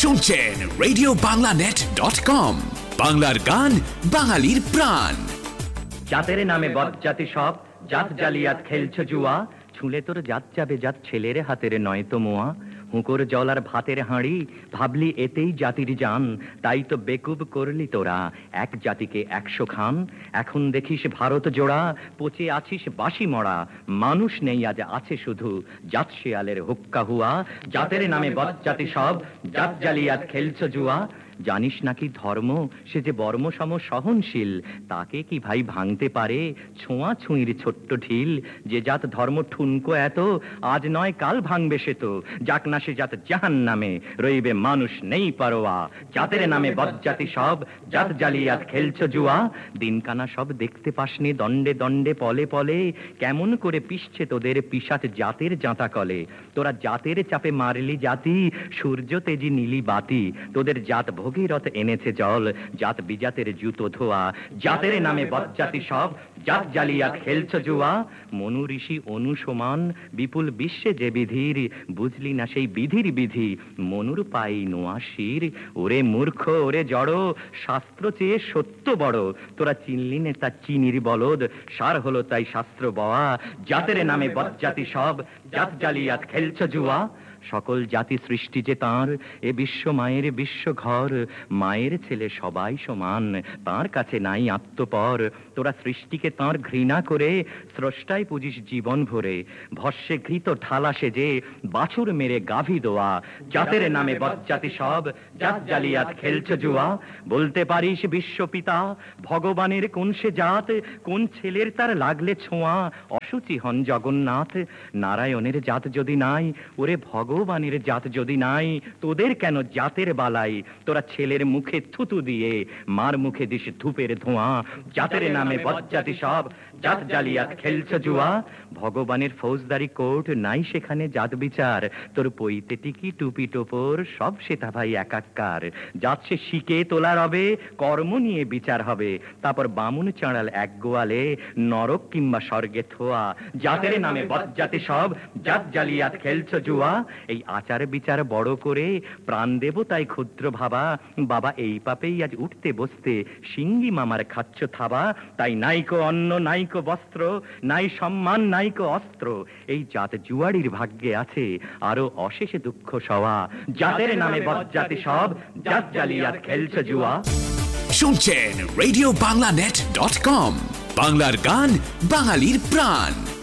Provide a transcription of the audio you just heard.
শুনছেন রেডিও বাংলানেট.কম, বাংলার গান, বাঙালির প্রাণ। জাতের নামে বজ্জাতি সব, জাত জালিয়াত খেলছ জুয়া, ছুঁলে তোর জাত যাবে জাত ছেলের হাতের নয় তো মোয়া। হুঁকোর জল আর ভাতের হাঁড়ি, ভাবলি এতেই জাতির জান, তাই তো বেকুব করলি তোরা এক জাতিকে 100 খান। এখন দেখিস ভারত জোড়া, পচে আছিস বাসি মরা, মানুষ নেই আজ আছে শুধু জাত শিয়ালের হুক্কা হুয়া। জাতের নামে বজ্জাতি সব, জাত জালিয়াত খেলছ জুয়া। জানিস নাকি ধর্ম সে যে বর্মসম সহনশীল, তাকে কি ভাই ভাঙতে পারে ছোঁয়া ছুঁইর ছোট্ট ঢিল। যে জাত ধর্ম ঠুনকো এত, আজ নয় কাল ভাঙবে সে তো, যাক না সে জাত জাহান্নামে, রইবে মানুষ নেই পারোয়া। জাতের নামে বজ্জাতি সব, জাত জালিয়াত খেলছ জুয়া। দিনকানা সব দেখতে পাসনি দণ্ডে দণ্ডে পলে পলে, কেমন করে পিষছে তোদের পিশাচ জাতের জাঁতা কলে। তোরা জাতের চাপে মারলি জাতি, সূর্য তেজি নীলি বাতি, তোদের জাত ভগীরথ এনেছে জল, জাত বিজাতের জুতো ধোয়া। জাতের নামে বজ্জাতি সব, জাত জালিয়াত খেলছ জুয়া। মনু ঋষি অনুসমান বিপুল বিশ্বে যে বিধির, বুঝলি না সেই বিধির বিধি, মনুর পাই নোয়া শির। ওরে মূর্খ ওরে জড়, শাস্ত্র চেয়ে সত্য বড়, তোরা চিনলি নে তা চিনির বলদ, সার হলো তাই শাস্ত্র বওয়া। জাতের নামে বজ্জাতি সব, জাত জালিয়াত খেলছ জুয়া। সকল জাতি সৃষ্টি যে তাঁর, এ বিশ্ব মায়ের বিশ্ব ঘর, মায়ের ছেলে সবাই সমান, তাঁর কাছে নাই আত্মপর। তোরা সৃষ্টিকে তাঁর ঘৃণা করে স্রষ্টায় পুজিস জীবন ভরে, ভস্যে ঘৃত ঢালা সেজে বাছুর মেরে গাভী দোয়া। জাতের নামে বজ্জাতি সব, জাত জালিয়াত খেলছ জুয়া। বলতে পারিস বিশ্বপিতা ভগবানের কোন সে জাত, কোন ছেলের তার লাগলে ছোঁয়া অসুচি হন জগন্নাথ। নারায়ণের জাত যদি নাই, ওরে ভগবানের জাত যদি নাই, তোদের কেন জাতের বালাই। তোরা ছেলের মুখে থুতু দিয়ে মার মুখে দিস ধূপের ধোঁয়া। জাতের নামে বজ্জাতি সব, জাত জালিয়াত খেলছ জুয়া। ভগবানের ফৌজদারি কোর্ট নাই সেখানে জাত বিচার, তোর পইতে টিকি টুপি টোপর সব সেটা ভাই একাকার। জাত সে শিকে তোলা রবে, কর্ম নিয়ে বিচার হবে, তারপর বামুন চাঁড়াল এক গোয়ালে, নরক কিংবা স্বর্গে থোয়া। জাতের নামে বজ্জাতি সব, জাত জালিয়াত খেলছ জুয়া। এই আচার বিচার বড় করে প্রাণ দেব তাই ক্ষুদ্র ভাবা, বাবা এই পাপেই আজ উঠতে বসতে সিঙ্গি মামার খাচ্ছ থাবা। তাই নাইকো অন্ন নাইকো বস্ত্র, নাই সম্মান নাইকো অস্ত্র, এই জাত জুয়াড়ির ভাগ্যে আছে আরো অশেষ দুঃখ সওয়া। জাতের নামে বজ্জাতি সব, জাত জালিয়াত খেলছ জুয়া। শুনছেন রেডিও বাংলানেট.কম, বাংলার গান, বাঙালির প্রাণ।